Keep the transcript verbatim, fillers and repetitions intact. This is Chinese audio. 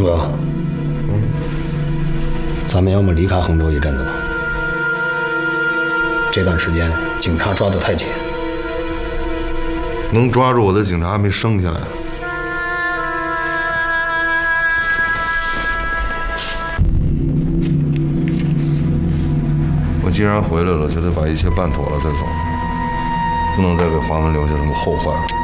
堂哥，嗯，咱们要么离开衡州一阵子吧。这段时间警察抓得太紧， 能抓住我的警察还没生下来。我既然回来了，就得把一切办妥了再走，不能再给华文留下什么后患。